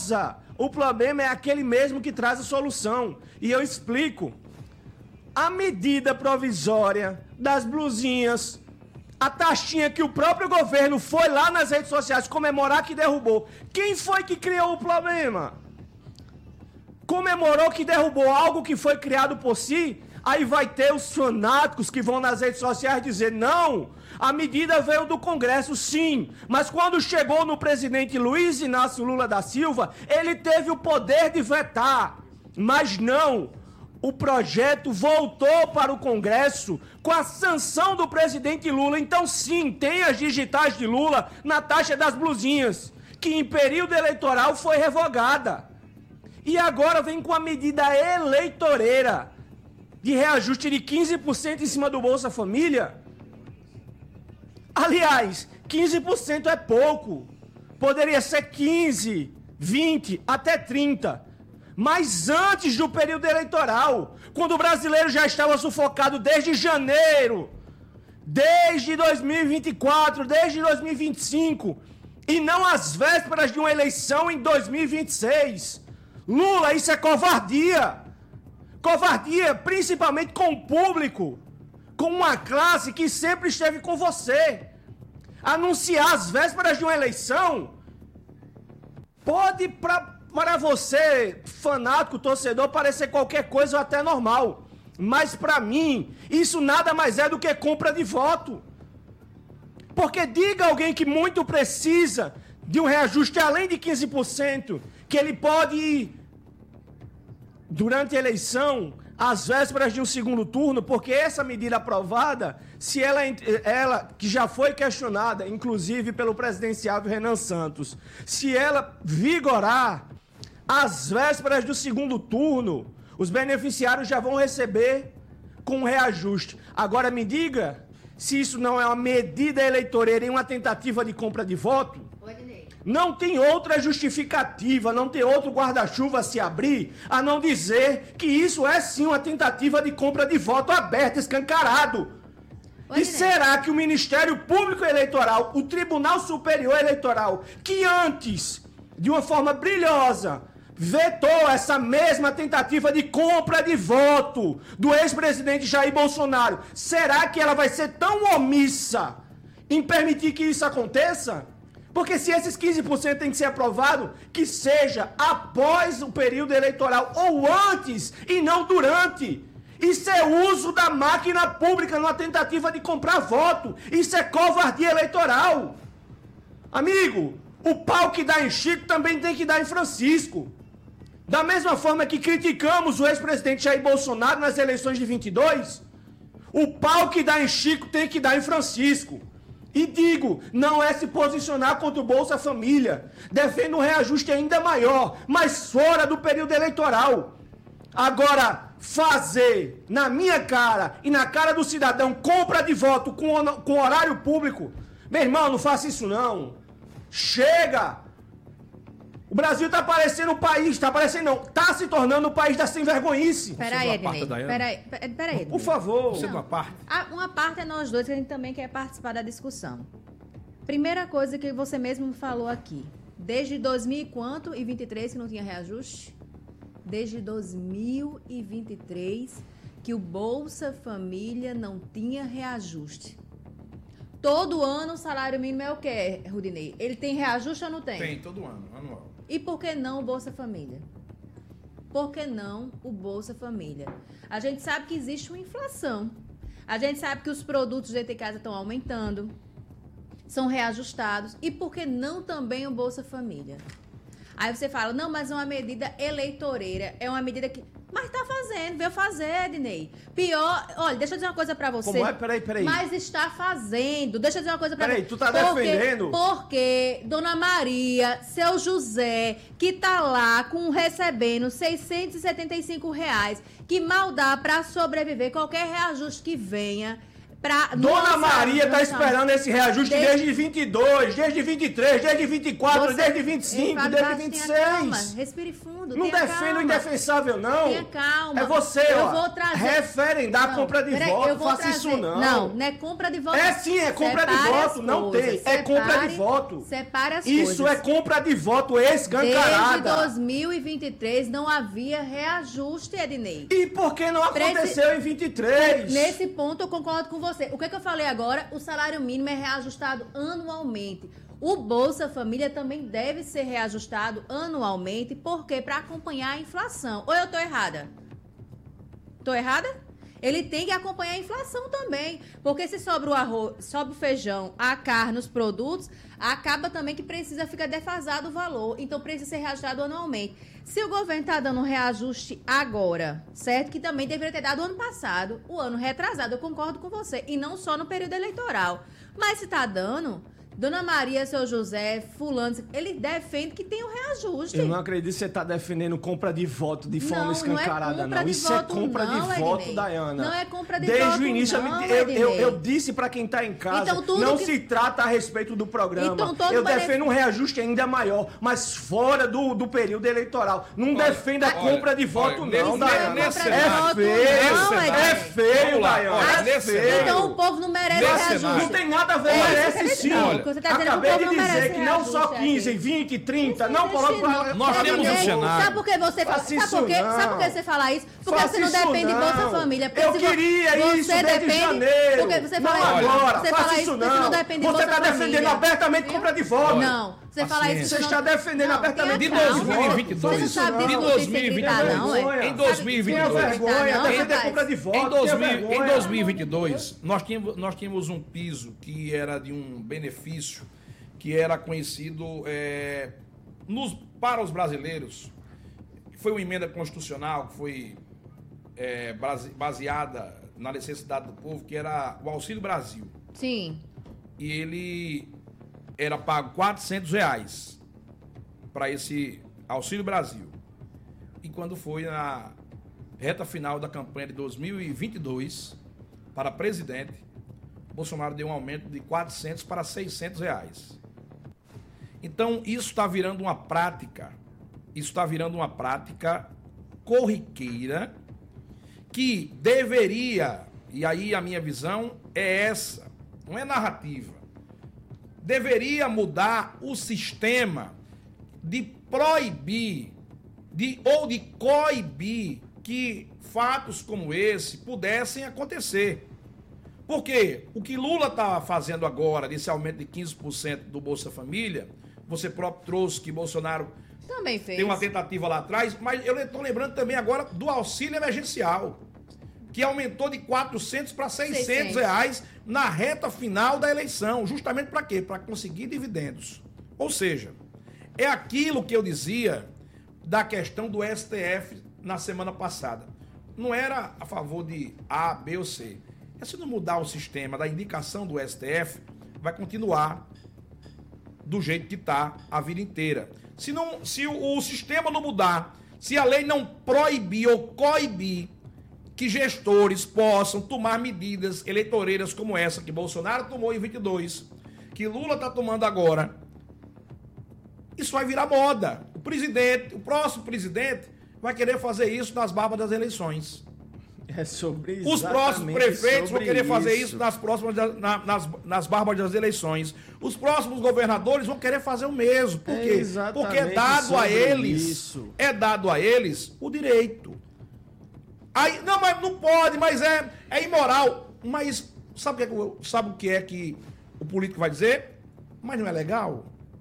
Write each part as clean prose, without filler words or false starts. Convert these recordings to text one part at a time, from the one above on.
causa, o problema é aquele mesmo que traz a solução. E eu explico. A medida provisória das blusinhas, a taxinha que o próprio governo foi lá nas redes sociais comemorar que derrubou. Quem foi que criou o problema? Comemorou que derrubou algo que foi criado por si? Aí vai ter os fanáticos que vão nas redes sociais dizer, não, a medida veio do Congresso, sim, mas quando chegou no presidente Luiz Inácio Lula da Silva, ele teve o poder de vetar, mas não, o projeto voltou para o Congresso com a sanção do presidente Lula. Então, sim, tem as digitais de Lula na taxa das blusinhas, que em período eleitoral foi revogada. E agora vem com a medida eleitoreira de reajuste de 15% em cima do Bolsa Família. Aliás, 15% é pouco. Poderia ser 15, 20, até 30%. Mas antes do período eleitoral, quando o brasileiro já estava sufocado desde janeiro, desde 2024, desde 2025, e não às vésperas de uma eleição em 2026. Lula, isso é covardia. Covardia, principalmente com o público, com uma classe que sempre esteve com você. Anunciar às vésperas de uma eleição pode, para você, fanático, torcedor, parecer qualquer coisa ou até normal. Mas para mim, isso nada mais é do que compra de voto. Porque diga alguém que muito precisa de um reajuste além de 15%, que ele pode ir durante a eleição, às vésperas de um segundo turno, porque essa medida aprovada, se ela que já foi questionada, inclusive pelo presidenciável Renan Santos, se ela vigorar, às vésperas do segundo turno, os beneficiários já vão receber com reajuste. Agora me diga se isso não é uma medida eleitoreira e uma tentativa de compra de voto. Não tem outra justificativa, não tem outro guarda-chuva a se abrir, a não dizer que isso é sim uma tentativa de compra de voto aberto, escancarado. E será que o Ministério Público Eleitoral, o Tribunal Superior Eleitoral, que antes, de uma forma brilhosa, vetou essa mesma tentativa de compra de voto do ex-presidente Jair Bolsonaro, será que ela vai ser tão omissa em permitir que isso aconteça? Porque se esses 15% tem que ser aprovado, que seja após o período eleitoral ou antes e não durante. Isso é uso da máquina pública numa tentativa de comprar voto. Isso é covardia eleitoral. Amigo, o pau que dá em Chico também tem que dar em Francisco. Da mesma forma que criticamos o ex-presidente Jair Bolsonaro nas eleições de 22, o pau que dá em Chico tem que dar em Francisco. E digo, não é se posicionar contra o Bolsa Família. Defendo um reajuste ainda maior, mas fora do período eleitoral. Agora, fazer na minha cara e na cara do cidadão compra de voto com horário público, meu irmão, não faça isso não. Chega! O Brasil tá parecendo um país, tá se tornando um país da sem-vergonhice. Peraí, Ednei. Peraí. Por favor. Você uma parte. Uma parte é nós dois, que a gente também quer participar da discussão. Primeira coisa que você mesmo falou aqui. Desde 2023 que não tinha reajuste? Desde 2023 que o Bolsa Família não tinha reajuste. Todo ano o salário mínimo é o quê, Rudinei? Ele tem reajuste ou não tem? Tem, todo ano, anual. E por que não o Bolsa Família? Por que não o Bolsa Família? A gente sabe que existe uma inflação. A gente sabe que os produtos dentro de casa estão aumentando, são reajustados. E por que não também o Bolsa Família? Aí você fala, não, mas é uma medida eleitoreira. É uma medida que... Mas tá fazendo, veio fazer, Ednei. Pior... Olha, deixa eu dizer uma coisa pra você. Como é? Peraí. Mas está fazendo. Deixa eu dizer uma coisa pra você. Peraí, tu tá defendendo? Porque Dona Maria, seu José, que tá lá recebendo R$675, que mal dá pra sobreviver, qualquer reajuste que venha, Dona Maria está esperando esse reajuste desde 22, desde 23, desde 24, desde 25, desde 26. Calma, respire fundo. Não defenda o indefensável, não. Tenha calma. É você, eu vou trazer. Referendar a compra de voto. Faça isso, não. Não é compra de voto. É sim, é compra de voto. Não tem. É compra de voto. Separe as coisas. Isso é compra de voto escancarada. Desde 2023 não havia reajuste, Ednei. E por que não aconteceu em 23? Nesse ponto eu concordo com você. O que eu falei agora? O salário mínimo é reajustado anualmente. O Bolsa Família também deve ser reajustado anualmente, porque para acompanhar a inflação. Ou eu estou errada? Estou errada? Ele tem que acompanhar a inflação também, porque se sobra o arroz, sobra o feijão, a carne, os produtos, acaba também que fica defasado o valor, então precisa ser reajustado anualmente. Se o governo está dando um reajuste agora, certo? Que também deveria ter dado ano passado, o ano retrasado, eu concordo com você, e não só no período eleitoral. Mas se está dando... Dona Maria, seu José, fulano, ele defende que tem um reajuste. Eu não acredito que você está defendendo compra de voto de forma escancarada, não. Isso é compra de voto, Dayana. Não é compra de voto, desde o início, eu disse para quem está em casa, então, não se trata a respeito do programa. Então, eu defendo um reajuste ainda maior, mas fora do período eleitoral. Não defenda a compra de voto, não, Dayana. É feio, Dayana. É feio. Então o povo não merece reajuste. Não tem nada a ver, merece sim. Você tá acabei de dizer que não só 15, 20, 30, não coloca... Nós temos um cenário. Sabe por que você fala? Sabe por que você fala isso? Porque você não depende de Bolsa Família. Eu queria isso desde janeiro. Porque você fala isso. Agora, você faça isso não. Não depende de Bolsa Família. Você está defendendo abertamente compra de voto. Não. Você fala isso. Você está defendendo abertamente de 2022. Você sabe de 2022. Em 2022. Vergonha, defender compra de voto. Em 2022, nós tínhamos um piso que era de um benefício que era conhecido para os brasileiros. Foi uma emenda constitucional que foi baseada na necessidade do povo, que era o Auxílio Brasil. Sim. E ele era pago R$400 para esse Auxílio Brasil. E quando foi na reta final da campanha de 2022 para presidente, Bolsonaro deu um aumento de R$400 para R$600. Então, isso está virando uma prática. Isso está virando uma prática corriqueira que deveria, e aí a minha visão é essa, não é narrativa, deveria mudar o sistema de proibir ou de coibir que fatos como esse pudessem acontecer. Porque o que Lula está fazendo agora, desse aumento de 15% do Bolsa Família, você próprio trouxe que Bolsonaro também fez. Tem uma tentativa lá atrás, mas eu estou lembrando também agora do auxílio emergencial, que aumentou de R$400 para R$600 na reta final da eleição. Justamente para quê? Para conseguir dividendos. Ou seja, é aquilo que eu dizia da questão do STF na semana passada. Não era a favor de A, B ou C. Se não mudar o sistema da indicação do STF, vai continuar do jeito que está a vida inteira. Se o sistema não mudar, se a lei não proibir ou coibir que gestores possam tomar medidas eleitoreiras como essa que Bolsonaro tomou em 22, que Lula está tomando agora, isso vai virar moda. O próximo presidente vai querer fazer isso nas barbas das eleições. É sobre Os próximos prefeitos vão querer fazer isso nas barbas das eleições. Os próximos governadores vão querer fazer o mesmo. Por quê? Porque é dado a eles o direito. Aí, não, mas não pode, mas é imoral. Mas sabe o que é que o político vai dizer? Mas não é legal?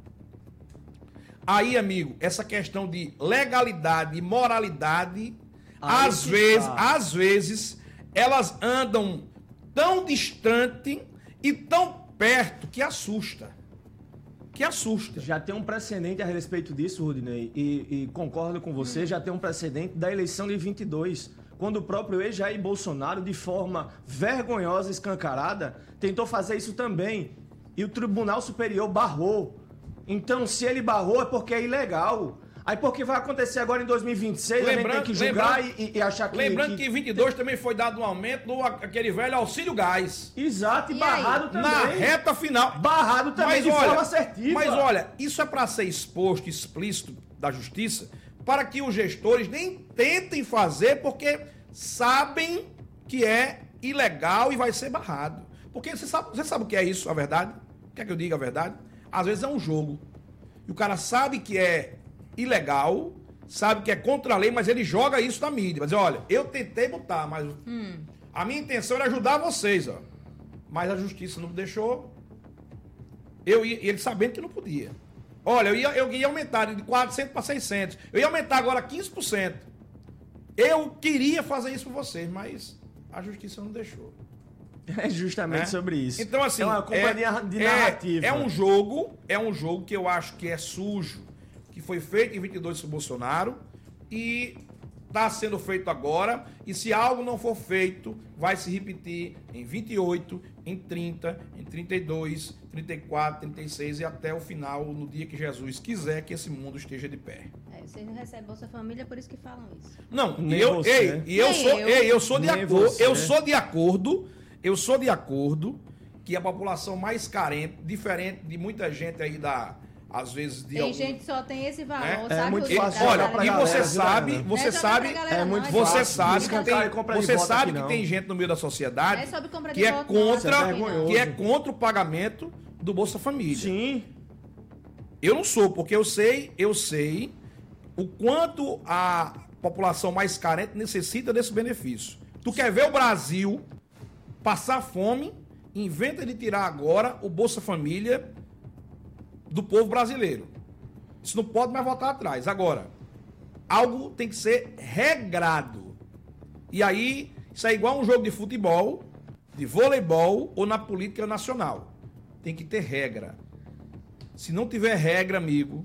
Aí, amigo, essa questão de legalidade e moralidade, às vezes, elas andam tão distante e tão perto que assusta. Já tem um precedente a respeito disso, Rudinei, e concordo com você, já tem um precedente da eleição de 22, quando o próprio ex-Jair Bolsonaro, de forma vergonhosa e escancarada, tentou fazer isso também, e o Tribunal Superior barrou. Então, se ele barrou, é porque é ilegal. Aí porque vai acontecer agora em 2026, a gente tem que julgar e achar que... Lembrando que em 22 também foi dado um aumento do aquele velho auxílio gás. Exato, e barrado também. Na reta final. Barrado também de forma assertiva. Mas olha, isso é para ser exposto, explícito da justiça, para que os gestores nem tentem fazer, porque sabem que é ilegal e vai ser barrado. Porque você sabe o que é isso, a verdade? Quer que eu diga a verdade? Às vezes é um jogo. E o cara sabe que é ilegal, sabe que é contra a lei, mas ele joga isso na mídia. Mas olha, eu tentei botar, mas a minha intenção era ajudar vocês, ó. Mas a justiça não deixou. Ele sabendo que não podia. Olha, eu ia aumentar de 400 para 600. Eu ia aumentar agora 15%. Eu queria fazer isso por vocês, mas a justiça não deixou. É justamente sobre isso. Então, assim, é uma companhia de narrativa. É um jogo que eu acho que é sujo, que foi feito em 22 por Bolsonaro e está sendo feito agora. E se algo não for feito, vai se repetir em 28, em 30, em 32, 34, 36 e até o final, no dia que Jesus quiser que esse mundo esteja de pé. Vocês não recebem Bolsa Família, por isso que falam isso. Não, eu sou de acordo que a população mais carente, diferente de muita gente aí às vezes de tem gente que só tem esse valor, sabe? É muito fácil. Olha, e você sabe que tem gente no meio da sociedade que é contra o pagamento do Bolsa Família. Sim. Eu não sou, porque eu sei o quanto a população mais carente necessita desse benefício. Tu quer ver o Brasil passar fome, inventa de tirar agora o Bolsa Família do povo brasileiro. Isso não pode mais voltar atrás. Agora, algo tem que ser regrado. E aí, isso é igual a um jogo de futebol, de voleibol ou na política nacional. Tem que ter regra. Se não tiver regra, amigo,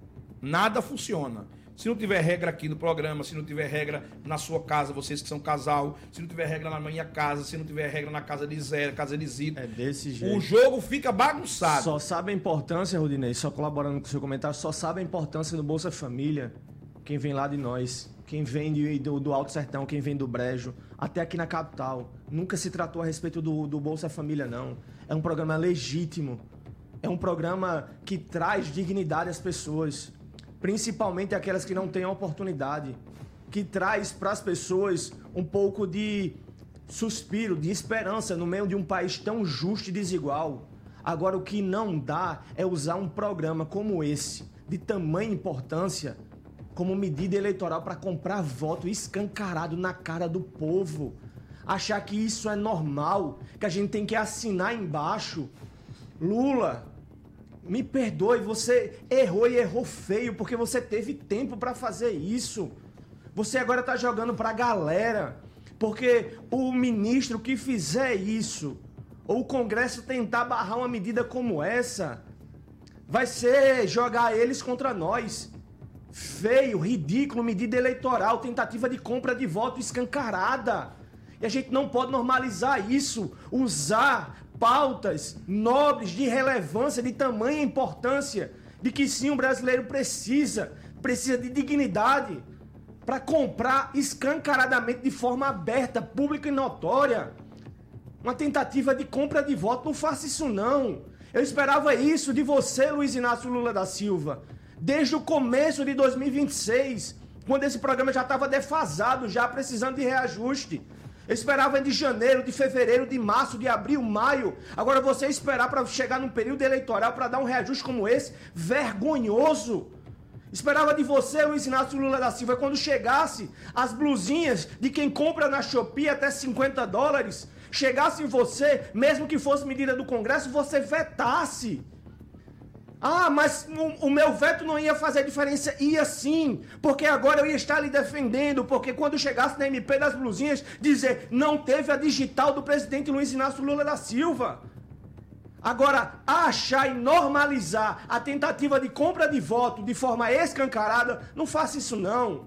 nada funciona. Se não tiver regra aqui no programa, se não tiver regra na sua casa, vocês que são casal, se não tiver regra na minha casa, se não tiver regra na casa de Zé, casa de Zito, é desse jeito. O jogo fica bagunçado. Só sabe a importância, Rudinei, só colaborando com o seu comentário, só sabe a importância do Bolsa Família quem vem lá de nós, quem vem do Alto Sertão, quem vem do Brejo, até aqui na capital. Nunca se tratou a respeito do Bolsa Família, não. É um programa legítimo. É um programa que traz dignidade às pessoas, principalmente aquelas que não têm oportunidade, que traz para as pessoas um pouco de suspiro, de esperança no meio de um país tão justo e desigual. Agora, o que não dá é usar um programa como esse, de tamanha importância, como medida eleitoral para comprar voto escancarado na cara do povo. Achar que isso é normal, que a gente tem que assinar embaixo. Lula, me perdoe, você errou e errou feio, porque você teve tempo para fazer isso. Você agora tá jogando pra galera, porque o ministro que fizer isso, ou o Congresso tentar barrar uma medida como essa, vai ser jogar eles contra nós. Feio, ridículo, medida eleitoral, tentativa de compra de voto escancarada. E a gente não pode normalizar isso, usar pautas nobres, de relevância, de tamanha importância, de que sim, o brasileiro precisa de dignidade para comprar escancaradamente, de forma aberta, pública e notória. Uma tentativa de compra de voto, não faça isso não. Eu esperava isso de você, Luiz Inácio Lula da Silva, desde o começo de 2026, quando esse programa já estava defasado, já precisando de reajuste. Eu esperava de janeiro, de fevereiro, de março, de abril, maio. Agora você esperar para chegar num período eleitoral para dar um reajuste como esse, vergonhoso. Esperava de você, Luiz Inácio Lula da Silva, quando chegasse as blusinhas de quem compra na Shopee até $50, chegasse em você, mesmo que fosse medida do Congresso, você vetasse. Ah, mas o meu veto não ia fazer diferença. Ia sim, porque agora eu ia estar lhe defendendo, porque quando chegasse na MP das blusinhas, dizer, não teve a digital do presidente Luiz Inácio Lula da Silva. Agora, achar e normalizar a tentativa de compra de voto de forma escancarada, não faça isso não.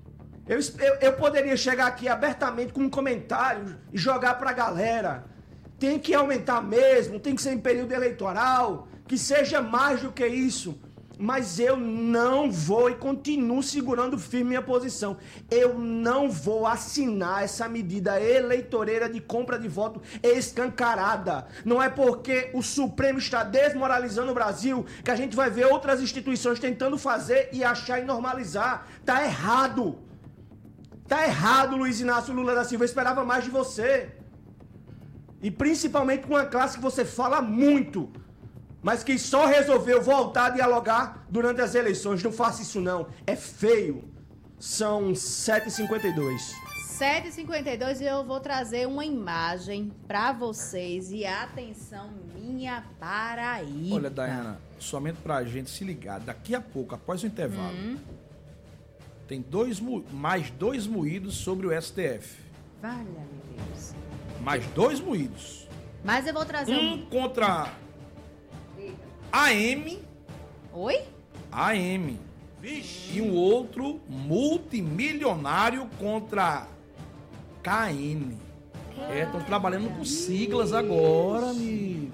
Eu poderia chegar aqui abertamente com um comentário e jogar pra galera. Tem que aumentar mesmo, tem que ser em período eleitoral, que seja mais do que isso. Mas eu não vou e continuo segurando firme minha posição. Eu não vou assinar essa medida eleitoreira de compra de voto escancarada. Não é porque o Supremo está desmoralizando o Brasil que a gente vai ver outras instituições tentando fazer e achar e normalizar. Tá errado. Tá errado, Luiz Inácio Lula da Silva. Eu esperava mais de você. E principalmente com uma classe que você fala muito, mas que só resolveu voltar a dialogar durante as eleições. Não faça isso não, é feio. São 7h52. 7h52 e eu vou trazer uma imagem pra vocês. E atenção, minha Paraíba. Olha, Dayana, somente pra gente se ligar, daqui a pouco, após o intervalo, tem mais dois moídos sobre o STF. Valha-me Deus. Mais 2 moídos. Mas eu vou trazer Um contra AM. Oi? AM. Vixe. E um outro multimilionário contra KN. Estão trabalhando com siglas agora, amigo.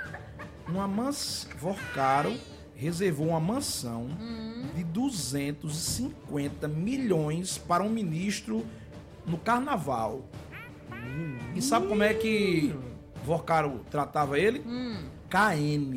Vorcaro reservou uma mansão de 250 milhões para um ministro no carnaval. E sabe como é que Vorcaro tratava ele? KN.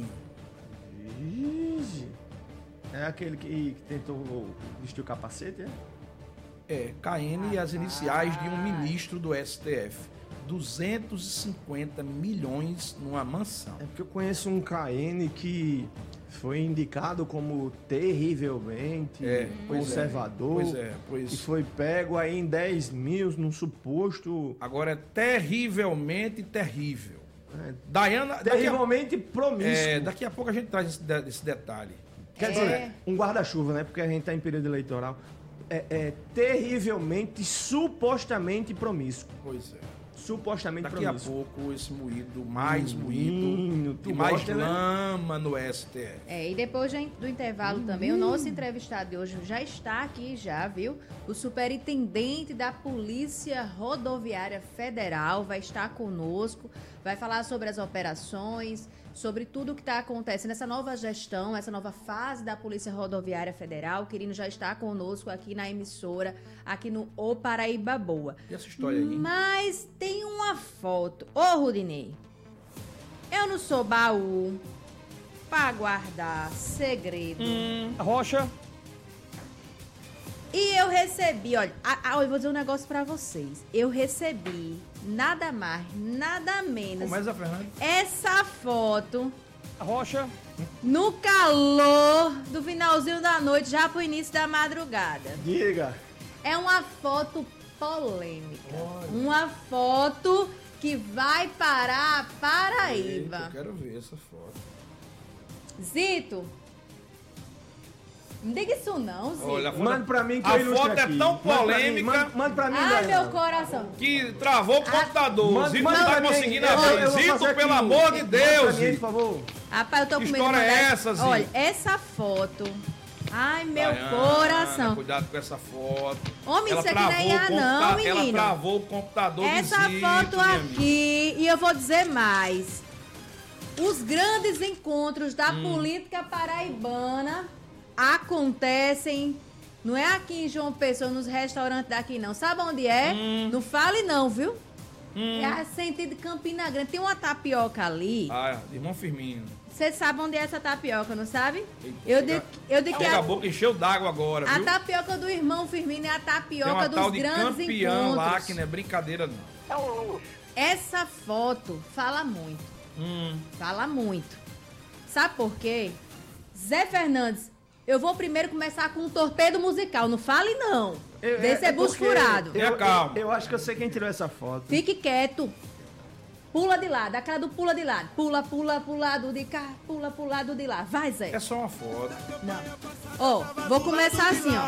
É aquele que tentou vestir o capacete, é? É, KN e as iniciais de um ministro do STF. 250 milhões numa mansão. É porque eu conheço um KN que foi indicado como terrivelmente conservador. E foi pego aí em 10 mil num suposto... Agora é terrivelmente terrível. Dayana... Terrivelmente promíscuo. Daqui a pouco a gente traz esse detalhe. Quer dizer, um guarda-chuva, né? Porque a gente tá em período eleitoral. É terrivelmente, supostamente promíscuo. Pois é. Supostamente daqui promíscuo. Daqui a pouco esse moído, mais moído e mais lama no STF. E depois do intervalo também, o nosso entrevistado de hoje já está aqui, viu? O superintendente da Polícia Rodoviária Federal vai estar conosco, vai falar sobre as operações, sobre tudo o que está acontecendo, essa nova gestão, essa nova fase da Polícia Rodoviária Federal. O Quirino já está conosco aqui na emissora, aqui no O Paraíba Boa. E essa história aí? Mas tem uma foto. Ô, Rudinei, eu não sou baú pra guardar segredo. Rocha. E eu recebi, olha, eu vou dizer um negócio pra vocês. Eu recebi nada mais, nada menos. Começa, Fernando. Essa foto. Rocha. No calor do finalzinho da noite, já pro início da madrugada. Diga. É uma foto polêmica. Olha. Uma foto que vai parar a Paraíba. Eita, eu quero ver essa foto. Zito. Não diga isso não, Zito. Olha, manda pra mim que a eu foto aqui. É tão polêmica. Manda pra mim, ai, meu coração. Que travou o computador. Zito não tá conseguindo abrir. Zito, pelo aqui. amor de Deus. Mim, por favor. Rapaz, eu tô com medo de história é essa, Zito? Olha, essa foto. Ai, meu Dayana, coração. Cuidado com essa foto. Homem, isso aqui não é IA não, menino. Ela travou o computador essa do Zito, foto aqui, e eu vou dizer mais. Os grandes encontros da política paraibana acontecem, não é aqui em João Pessoa, nos restaurantes daqui não. Sabe onde é? Não fale não, viu? É a sentido de Campina Grande. Tem uma tapioca ali. Ah, irmão Firmino. Você sabe onde é essa tapioca, não sabe? Eita, eu digo que a boca encheu d'água agora, a viu? tapioca do irmão Firmino é a tapioca dos tal de grandes campeão encontros. lá, que não é brincadeira não. Essa foto fala muito. Fala muito. Sabe por quê? Zé Fernandes, eu vou primeiro começar com um torpedo musical. Não fale não. Vê se é bucho furado. Calma. Eu acho que eu sei quem tirou essa foto. Fique quieto. Pula de lado, aquela do pula de lado. Pula, pula, pro lado de cá, pula pro lado de lá. Vai, Zé. É só uma foto. Não. Ó, vou começar assim, ó.